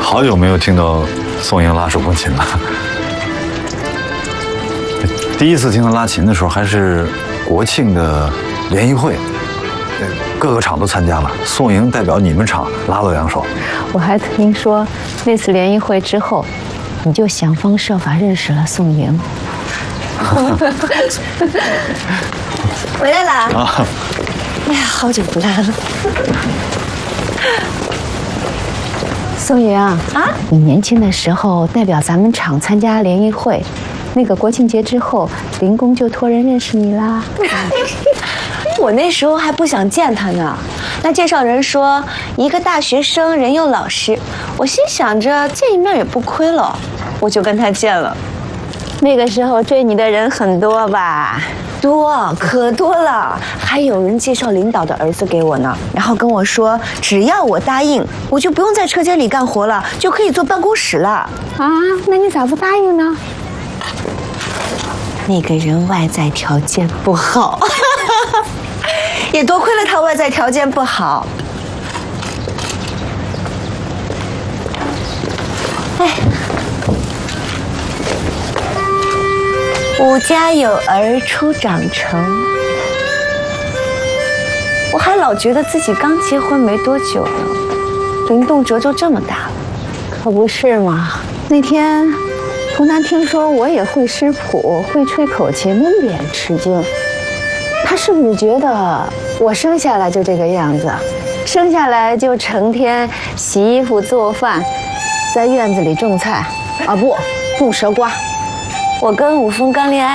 好久没有听到宋莹拉手风琴了。第一次听她拉琴的时候，还是国庆的联谊会，各个厂都参加了，宋莹代表你们厂拉了2首。 我还听说那次联谊会之后，你就想方设法认识了宋莹。 回来啦！ 啊， 哎呀，好久不来了。 宋莹啊，你年轻的时候代表咱们厂参加联谊会，那个国庆节之后，林工就托人认识你啦。 我那时候还不想见他呢，那介绍人说一个大学生人又老实，我心想着见一面也不亏了，我就跟他见了。 那个时候追你的人很多吧？ 多，可多了，还有人介绍领导的儿子给我呢，然后跟我说只要我答应，我就不用在车间里干活了，就可以坐办公室了。 啊，那你咋不答应呢？ 那个人外在条件不好，也多亏了他外在条件不好。哎，吾家有儿初长成，我还老觉得自己刚结婚没多久呢，林动辄就这么大了。 可不是嘛！那天，童楠听说我也会识谱，会吹口琴，一脸吃惊。他是不是觉得我生下来就这个样子，生下来就成天洗衣服、做饭，在院子里种菜？啊不，种蛇瓜。 我跟武峰刚恋爱